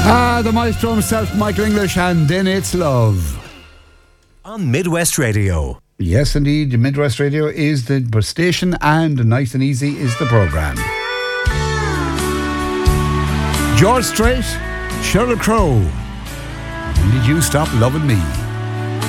The maestro himself, Michael English, and Then It's Love. On Midwest Radio. Yes, indeed. Midwest Radio is the station, and Nice and Easy is the programme. George Strait, Sheryl Crow. When did you stop loving me?